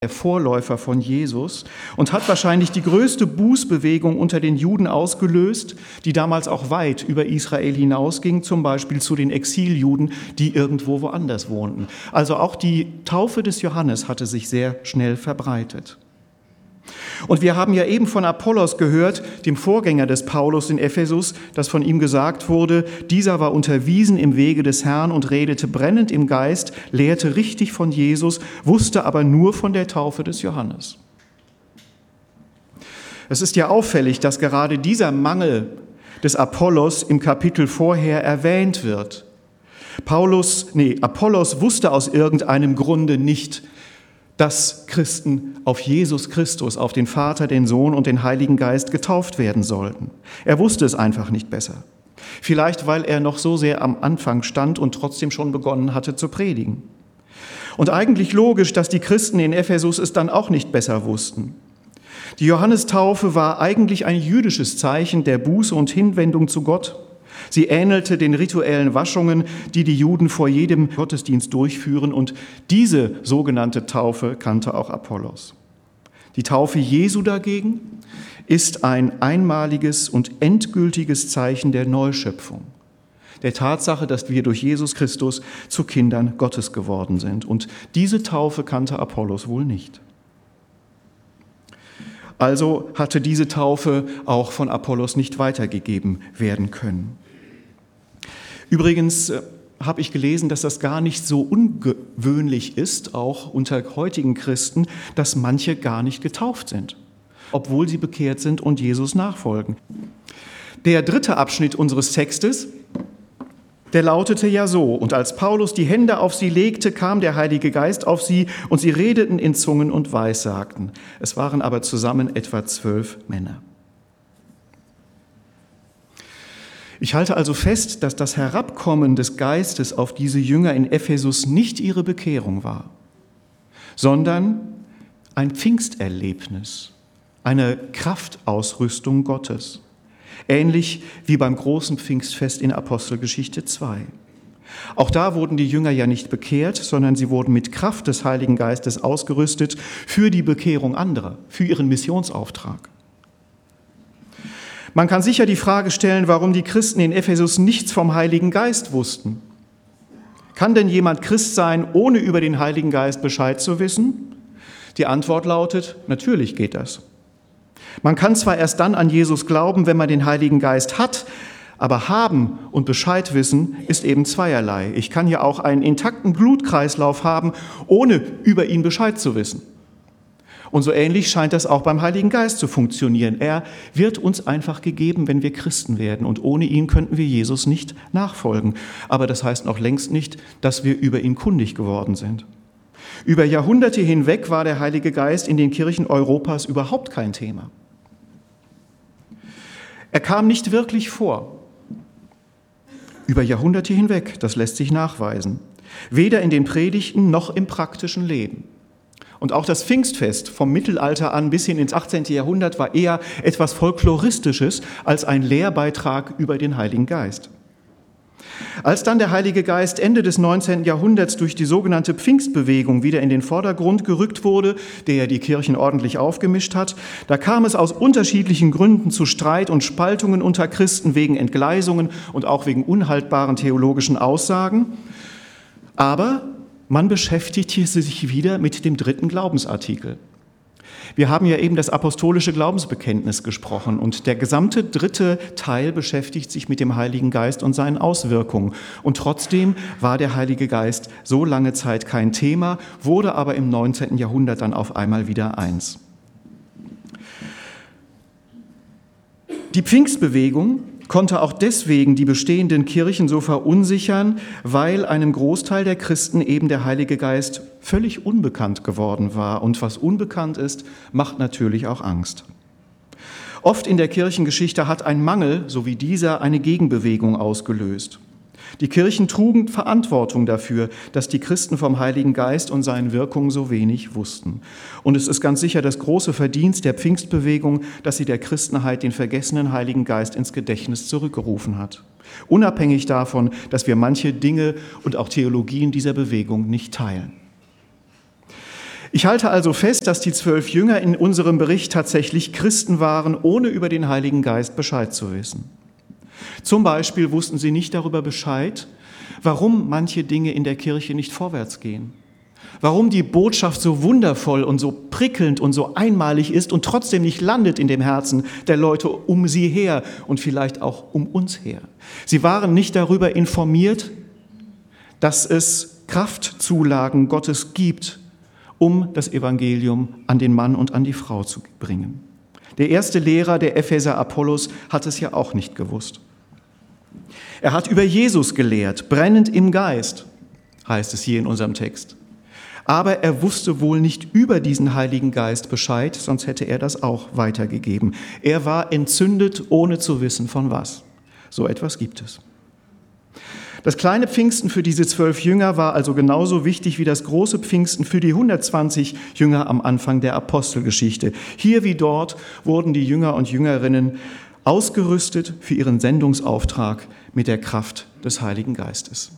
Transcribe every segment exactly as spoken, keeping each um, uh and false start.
der Vorläufer von Jesus und hat wahrscheinlich die größte Bußbewegung unter den Juden ausgelöst, die damals auch weit über Israel hinausging, zum Beispiel zu den Exiljuden, die irgendwo woanders wohnten. Also auch die Taufe des Johannes hatte sich sehr schnell verbreitet. Und wir haben ja eben von Apollos gehört, dem Vorgänger des Paulus in Ephesus, dass von ihm gesagt wurde, dieser war unterwiesen im Wege des Herrn und redete brennend im Geist, lehrte richtig von Jesus, wusste aber nur von der Taufe des Johannes. Es ist ja auffällig, dass gerade dieser Mangel des Apollos im Kapitel vorher erwähnt wird. Paulus, nee, Apollos wusste aus irgendeinem Grunde nicht, dass Christen auf Jesus Christus, auf den Vater, den Sohn und den Heiligen Geist getauft werden sollten. Er wusste es einfach nicht besser. Vielleicht, weil er noch so sehr am Anfang stand und trotzdem schon begonnen hatte zu predigen. Und eigentlich logisch, dass die Christen in Ephesus es dann auch nicht besser wussten. Die Johannestaufe war eigentlich ein jüdisches Zeichen der Buße und Hinwendung zu Gott. Sie ähnelte den rituellen Waschungen, die die Juden vor jedem Gottesdienst durchführen, und diese sogenannte Taufe kannte auch Apollos. Die Taufe Jesu dagegen ist ein einmaliges und endgültiges Zeichen der Neuschöpfung, der Tatsache, dass wir durch Jesus Christus zu Kindern Gottes geworden sind. Und diese Taufe kannte Apollos wohl nicht. Also hatte diese Taufe auch von Apollos nicht weitergegeben werden können. Übrigens äh, habe ich gelesen, dass das gar nicht so ungewöhnlich ist, auch unter heutigen Christen, dass manche gar nicht getauft sind, obwohl sie bekehrt sind und Jesus nachfolgen. Der dritte Abschnitt unseres Textes, der lautete ja so: Und als Paulus die Hände auf sie legte, kam der Heilige Geist auf sie, und sie redeten in Zungen und Weissagten. Es waren aber zusammen etwa zwölf Männer. Ich halte also fest, dass das Herabkommen des Geistes auf diese Jünger in Ephesus nicht ihre Bekehrung war, sondern ein Pfingsterlebnis, eine Kraftausrüstung Gottes, ähnlich wie beim großen Pfingstfest in Apostelgeschichte zwei. Auch da wurden die Jünger ja nicht bekehrt, sondern sie wurden mit Kraft des Heiligen Geistes ausgerüstet für die Bekehrung anderer, für ihren Missionsauftrag. Man kann sicher die Frage stellen, warum die Christen in Ephesus nichts vom Heiligen Geist wussten. Kann denn jemand Christ sein, ohne über den Heiligen Geist Bescheid zu wissen? Die Antwort lautet, natürlich geht das. Man kann zwar erst dann an Jesus glauben, wenn man den Heiligen Geist hat, aber haben und Bescheid wissen ist eben zweierlei. Ich kann ja auch einen intakten Blutkreislauf haben, ohne über ihn Bescheid zu wissen. Und so ähnlich scheint das auch beim Heiligen Geist zu funktionieren. Er wird uns einfach gegeben, wenn wir Christen werden. Und ohne ihn könnten wir Jesus nicht nachfolgen. Aber das heißt noch längst nicht, dass wir über ihn kundig geworden sind. Über Jahrhunderte hinweg war der Heilige Geist in den Kirchen Europas überhaupt kein Thema. Er kam nicht wirklich vor. Über Jahrhunderte hinweg, das lässt sich nachweisen. Weder in den Predigten noch im praktischen Leben. Und auch das Pfingstfest vom Mittelalter an bis hin ins achtzehnten Jahrhundert war eher etwas Folkloristisches als ein Lehrbeitrag über den Heiligen Geist. Als dann der Heilige Geist Ende des neunzehnten Jahrhunderts durch die sogenannte Pfingstbewegung wieder in den Vordergrund gerückt wurde, der ja die Kirchen ordentlich aufgemischt hat, da kam es aus unterschiedlichen Gründen zu Streit und Spaltungen unter Christen wegen Entgleisungen und auch wegen unhaltbaren theologischen Aussagen. Aber man beschäftigte sich wieder mit dem dritten Glaubensartikel. Wir haben ja eben das apostolische Glaubensbekenntnis gesprochen und der gesamte dritte Teil beschäftigt sich mit dem Heiligen Geist und seinen Auswirkungen. Und trotzdem war der Heilige Geist so lange Zeit kein Thema, wurde aber im neunzehnten Jahrhundert dann auf einmal wieder eins. Die Pfingstbewegung konnte auch deswegen die bestehenden Kirchen so verunsichern, weil einem Großteil der Christen eben der Heilige Geist völlig unbekannt geworden war. Und was unbekannt ist, macht natürlich auch Angst. Oft in der Kirchengeschichte hat ein Mangel, so wie dieser, eine Gegenbewegung ausgelöst. Die Kirchen trugen Verantwortung dafür, dass die Christen vom Heiligen Geist und seinen Wirkungen so wenig wussten. Und es ist ganz sicher das große Verdienst der Pfingstbewegung, dass sie der Christenheit den vergessenen Heiligen Geist ins Gedächtnis zurückgerufen hat. Unabhängig davon, dass wir manche Dinge und auch Theologien dieser Bewegung nicht teilen. Ich halte also fest, dass die zwölf Jünger in unserem Bericht tatsächlich Christen waren, ohne über den Heiligen Geist Bescheid zu wissen. Zum Beispiel wussten sie nicht darüber Bescheid, warum manche Dinge in der Kirche nicht vorwärts gehen. Warum die Botschaft so wundervoll und so prickelnd und so einmalig ist und trotzdem nicht landet in dem Herzen der Leute um sie her und vielleicht auch um uns her. Sie waren nicht darüber informiert, dass es Kraftzulagen Gottes gibt, um das Evangelium an den Mann und an die Frau zu bringen. Der erste Lehrer der Epheser, Apollos, hat es ja auch nicht gewusst. Er hat über Jesus gelehrt, brennend im Geist, heißt es hier in unserem Text. Aber er wusste wohl nicht über diesen Heiligen Geist Bescheid, sonst hätte er das auch weitergegeben. Er war entzündet, ohne zu wissen von was. So etwas gibt es. Das kleine Pfingsten für diese zwölf Jünger war also genauso wichtig wie das große Pfingsten für die hundertzwanzig Jünger am Anfang der Apostelgeschichte. Hier wie dort wurden die Jünger und Jüngerinnen ausgerüstet für ihren Sendungsauftrag mit der Kraft des Heiligen Geistes.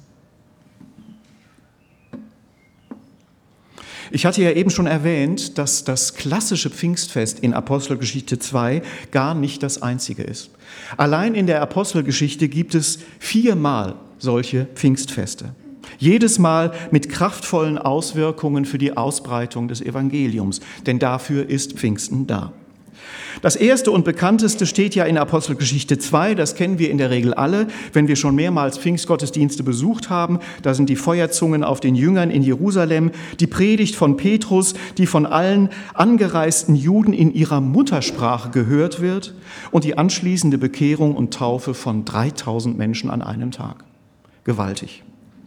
Ich hatte ja eben schon erwähnt, dass das klassische Pfingstfest in Apostelgeschichte zwei gar nicht das einzige ist. Allein in der Apostelgeschichte gibt es viermal solche Pfingstfeste. Jedes Mal mit kraftvollen Auswirkungen für die Ausbreitung des Evangeliums, denn dafür ist Pfingsten da. Das erste und bekannteste steht ja in Apostelgeschichte zwei, das kennen wir in der Regel alle, wenn wir schon mehrmals Pfingstgottesdienste besucht haben. Da sind die Feuerzungen auf den Jüngern in Jerusalem, die Predigt von Petrus, die von allen angereisten Juden in ihrer Muttersprache gehört wird und die anschließende Bekehrung und Taufe von dreitausend Menschen an einem Tag. Gewaltig.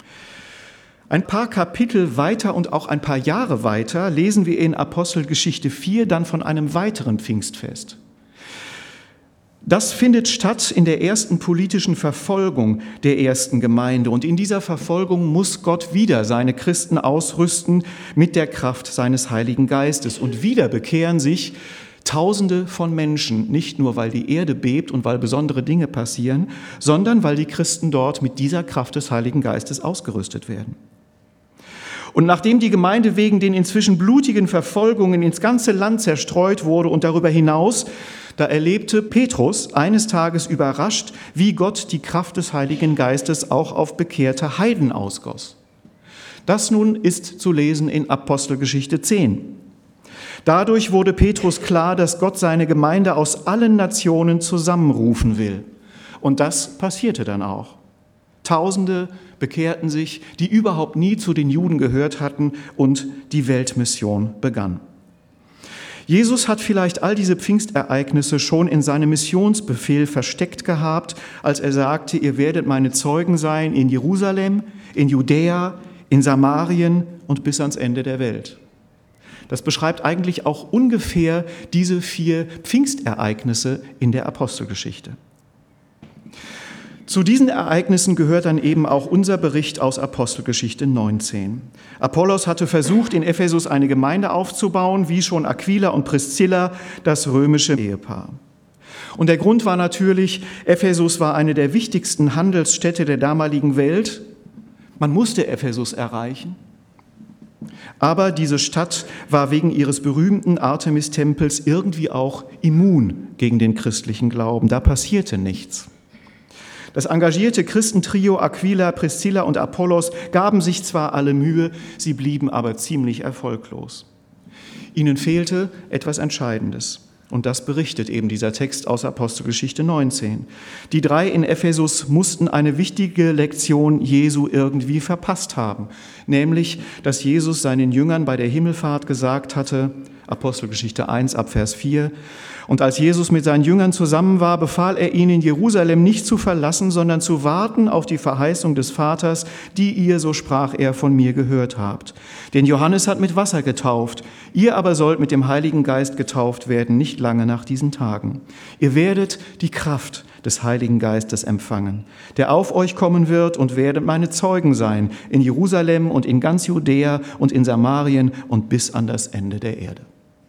Ein paar Kapitel weiter und auch ein paar Jahre weiter lesen wir in Apostelgeschichte vier dann von einem weiteren Pfingstfest. Das findet statt in der ersten politischen Verfolgung der ersten Gemeinde. Und in dieser Verfolgung muss Gott wieder seine Christen ausrüsten mit der Kraft seines Heiligen Geistes. Und wieder bekehren sich Tausende von Menschen, nicht nur weil die Erde bebt und weil besondere Dinge passieren, sondern weil die Christen dort mit dieser Kraft des Heiligen Geistes ausgerüstet werden. Und nachdem die Gemeinde wegen den inzwischen blutigen Verfolgungen ins ganze Land zerstreut wurde und darüber hinaus, da erlebte Petrus eines Tages überrascht, wie Gott die Kraft des Heiligen Geistes auch auf bekehrte Heiden ausgoss. Das nun ist zu lesen in Apostelgeschichte zehn. Dadurch wurde Petrus klar, dass Gott seine Gemeinde aus allen Nationen zusammenrufen will. Und das passierte dann auch. Tausende bekehrten sich, die überhaupt nie zu den Juden gehört hatten, und die Weltmission begann. Jesus hat vielleicht all diese Pfingstereignisse schon in seinem Missionsbefehl versteckt gehabt, als er sagte, ihr werdet meine Zeugen sein in Jerusalem, in Judäa, in Samarien und bis ans Ende der Welt. Das beschreibt eigentlich auch ungefähr diese vier Pfingstereignisse in der Apostelgeschichte. Zu diesen Ereignissen gehört dann eben auch unser Bericht aus Apostelgeschichte neunzehn. Apollos hatte versucht, in Ephesus eine Gemeinde aufzubauen, wie schon Aquila und Priscilla, das römische Ehepaar. Und der Grund war natürlich, Ephesus war eine der wichtigsten Handelsstädte der damaligen Welt. Man musste Ephesus erreichen. Aber diese Stadt war wegen ihres berühmten Artemis-Tempels irgendwie auch immun gegen den christlichen Glauben. Da passierte nichts. Das engagierte Christentrio Aquila, Priscilla und Apollos gaben sich zwar alle Mühe, sie blieben aber ziemlich erfolglos. Ihnen fehlte etwas Entscheidendes. Und das berichtet eben dieser Text aus Apostelgeschichte neunzehn. Die drei in Ephesus mussten eine wichtige Lektion Jesu irgendwie verpasst haben, nämlich, dass Jesus seinen Jüngern bei der Himmelfahrt gesagt hatte, Apostelgeschichte eins ab Vers vier, und als Jesus mit seinen Jüngern zusammen war, befahl er ihnen, Jerusalem nicht zu verlassen, sondern zu warten auf die Verheißung des Vaters, die ihr, so sprach er, von mir gehört habt. Denn Johannes hat mit Wasser getauft, ihr aber sollt mit dem Heiligen Geist getauft werden, nicht lange nach diesen Tagen. Ihr werdet die Kraft des Heiligen Geistes empfangen, der auf euch kommen wird, und werdet meine Zeugen sein in Jerusalem und in ganz Judäa und in Samarien und bis an das Ende der Erde.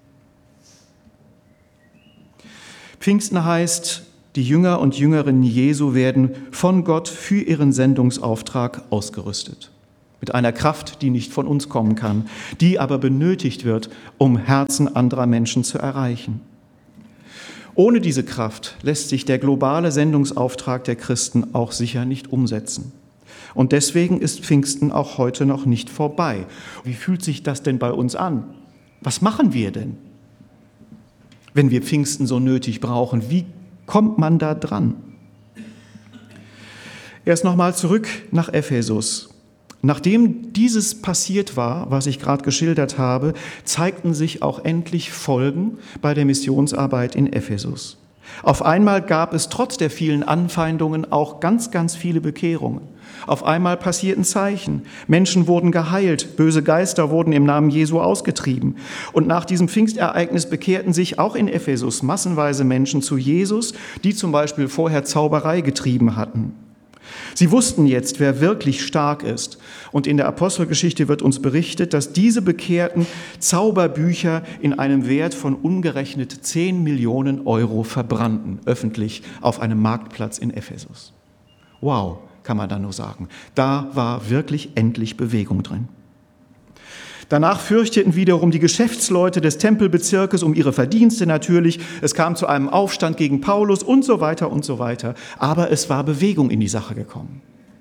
Pfingsten heißt, die Jünger und Jüngerinnen Jesu werden von Gott für ihren Sendungsauftrag ausgerüstet. mit einer Kraft, die nicht von uns kommen kann, die aber benötigt wird, um Herzen anderer Menschen zu erreichen. Ohne diese Kraft lässt sich der globale Sendungsauftrag der Christen auch sicher nicht umsetzen. Und deswegen ist Pfingsten auch heute noch nicht vorbei. Wie fühlt sich das denn bei uns an? Was machen wir denn, wenn wir Pfingsten so nötig brauchen? Wie kommt man da dran? Erst nochmal zurück nach Ephesus. Nachdem dieses passiert war, was ich gerade geschildert habe, zeigten sich auch endlich Folgen bei der Missionsarbeit in Ephesus. Auf einmal gab es trotz der vielen Anfeindungen auch ganz, ganz viele Bekehrungen. Auf einmal passierten Zeichen. Menschen wurden geheilt, böse Geister wurden im Namen Jesu ausgetrieben. Und nach diesem Pfingstereignis bekehrten sich auch in Ephesus massenweise Menschen zu Jesus, die zum Beispiel vorher Zauberei getrieben hatten. Sie wussten jetzt, wer wirklich stark ist. Und in der Apostelgeschichte wird uns berichtet, dass diese Bekehrten Zauberbücher in einem Wert von umgerechnet zehn Millionen Euro verbrannten, öffentlich auf einem Marktplatz in Ephesus. Wow, kann man da nur sagen. Da war wirklich endlich Bewegung drin. Danach fürchteten wiederum die Geschäftsleute des Tempelbezirkes um ihre Verdienste natürlich. Es kam zu einem Aufstand gegen Paulus und so weiter und so weiter. Aber es war Bewegung in die Sache gekommen.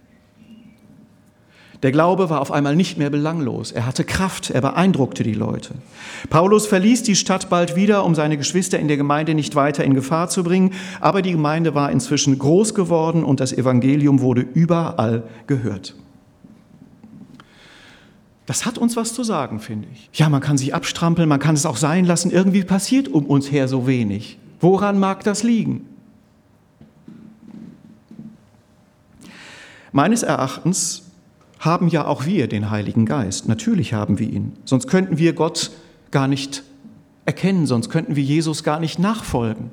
Der Glaube war auf einmal nicht mehr belanglos. Er hatte Kraft, er beeindruckte die Leute. Paulus verließ die Stadt bald wieder, um seine Geschwister in der Gemeinde nicht weiter in Gefahr zu bringen. Aber die Gemeinde war inzwischen groß geworden und das Evangelium wurde überall gehört. Das hat uns was zu sagen, finde ich. Ja, man kann sich abstrampeln, man kann es auch sein lassen. Irgendwie passiert um uns her so wenig. Woran mag das liegen? Meines Erachtens haben ja auch wir den Heiligen Geist. Natürlich haben wir ihn. Sonst könnten wir Gott gar nicht erkennen, sonst könnten wir Jesus gar nicht nachfolgen.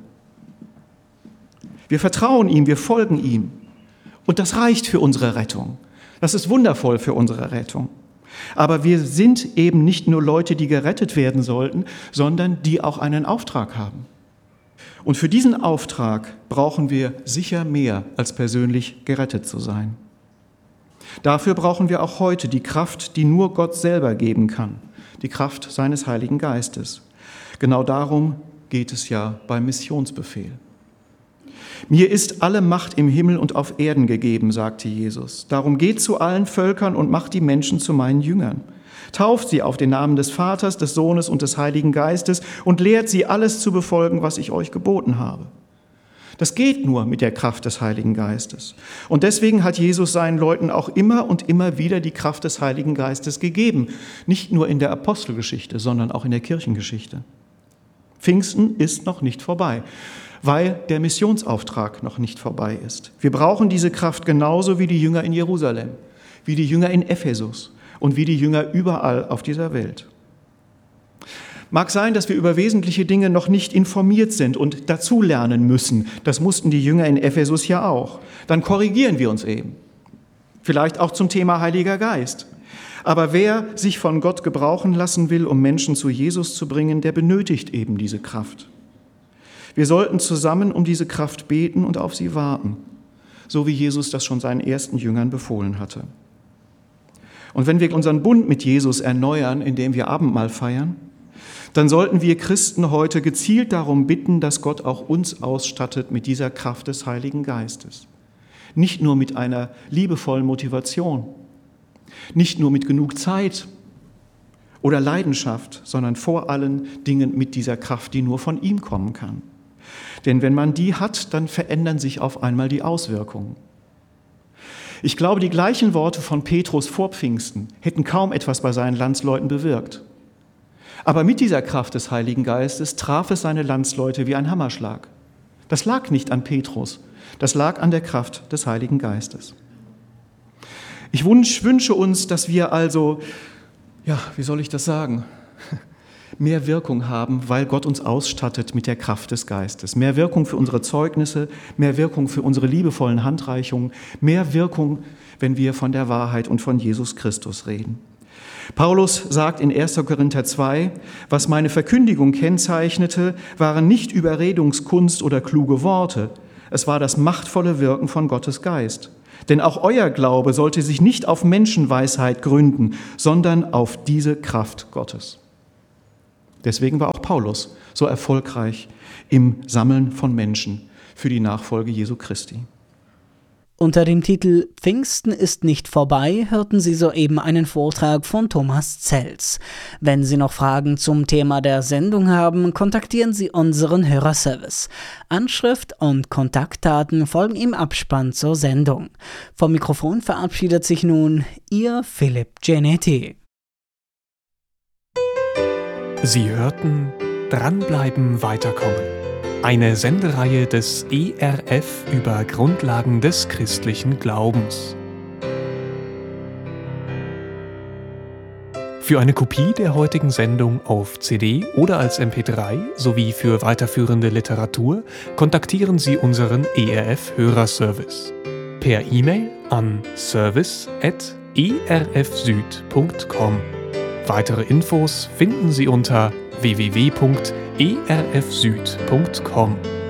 Wir vertrauen ihm, wir folgen ihm. Und das reicht für unsere Rettung. Das ist wundervoll für unsere Rettung. Aber wir sind eben nicht nur Leute, die gerettet werden sollten, sondern die auch einen Auftrag haben. Und für diesen Auftrag brauchen wir sicher mehr, als persönlich gerettet zu sein. Dafür brauchen wir auch heute die Kraft, die nur Gott selber geben kann, die Kraft seines Heiligen Geistes. Genau darum geht es ja beim Missionsbefehl. Mir ist alle Macht im Himmel und auf Erden gegeben, sagte Jesus. Darum geht zu allen Völkern und macht die Menschen zu meinen Jüngern. Tauft sie auf den Namen des Vaters, des Sohnes und des Heiligen Geistes und lehrt sie, alles zu befolgen, was ich euch geboten habe. Das geht nur mit der Kraft des Heiligen Geistes. Und deswegen hat Jesus seinen Leuten auch immer und immer wieder die Kraft des Heiligen Geistes gegeben. Nicht nur in der Apostelgeschichte, sondern auch in der Kirchengeschichte. Pfingsten ist noch nicht vorbei, weil der Missionsauftrag noch nicht vorbei ist. Wir brauchen diese Kraft genauso wie die Jünger in Jerusalem, wie die Jünger in Ephesus und wie die Jünger überall auf dieser Welt. Mag sein, dass wir über wesentliche Dinge noch nicht informiert sind und dazulernen müssen. Das mussten die Jünger in Ephesus ja auch. Dann korrigieren wir uns eben. Vielleicht auch zum Thema Heiliger Geist. Aber wer sich von Gott gebrauchen lassen will, um Menschen zu Jesus zu bringen, der benötigt eben diese Kraft. Wir sollten zusammen um diese Kraft beten und auf sie warten, so wie Jesus das schon seinen ersten Jüngern befohlen hatte. Und wenn wir unseren Bund mit Jesus erneuern, indem wir Abendmahl feiern, dann sollten wir Christen heute gezielt darum bitten, dass Gott auch uns ausstattet mit dieser Kraft des Heiligen Geistes. Nicht nur mit einer liebevollen Motivation, nicht nur mit genug Zeit oder Leidenschaft, sondern vor allen Dingen mit dieser Kraft, die nur von ihm kommen kann. Denn wenn man die hat, dann verändern sich auf einmal die Auswirkungen. Ich glaube, die gleichen Worte von Petrus vor Pfingsten hätten kaum etwas bei seinen Landsleuten bewirkt. Aber mit dieser Kraft des Heiligen Geistes traf es seine Landsleute wie ein Hammerschlag. Das lag nicht an Petrus, das lag an der Kraft des Heiligen Geistes. Ich wünsche uns, dass wir also, ja, wie soll ich das sagen, mehr Wirkung haben, weil Gott uns ausstattet mit der Kraft des Geistes. Mehr Wirkung für unsere Zeugnisse, mehr Wirkung für unsere liebevollen Handreichungen, mehr Wirkung, wenn wir von der Wahrheit und von Jesus Christus reden. Paulus sagt in erster Korinther zwei, was meine Verkündigung kennzeichnete, waren nicht Überredungskunst oder kluge Worte, es war das machtvolle Wirken von Gottes Geist. Denn auch euer Glaube sollte sich nicht auf Menschenweisheit gründen, sondern auf diese Kraft Gottes. Deswegen war auch Paulus so erfolgreich im Sammeln von Menschen für die Nachfolge Jesu Christi. Unter dem Titel Pfingsten ist nicht vorbei hörten Sie soeben einen Vortrag von Thomas Zels. Wenn Sie noch Fragen zum Thema der Sendung haben, kontaktieren Sie unseren Hörerservice. Anschrift und Kontaktdaten folgen im Abspann zur Sendung. Vom Mikrofon verabschiedet sich nun Ihr Philipp Genetti. Sie hörten Dranbleiben, weiterkommen. Eine Sendereihe des E R F über Grundlagen des christlichen Glaubens. Für eine Kopie der heutigen Sendung auf C D oder als M P drei sowie für weiterführende Literatur kontaktieren Sie unseren E R F-Hörerservice per E-Mail an service at e r f süd punkt com. Weitere Infos finden Sie unter w w w punkt e r f süd punkt com.